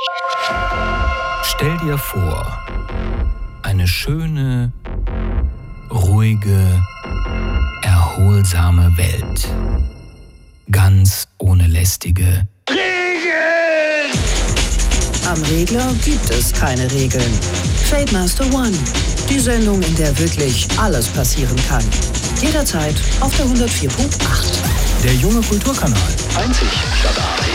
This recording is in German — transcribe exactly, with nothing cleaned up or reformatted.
Stell dir vor, eine schöne, ruhige, erholsame Welt. Ganz ohne lästige Regeln! Am Regler gibt es keine Regeln. Trademaster One, die Sendung, in der wirklich alles passieren kann. Jederzeit auf der hundertvier Punkt acht. Der junge Kulturkanal. Einzig statt A R D.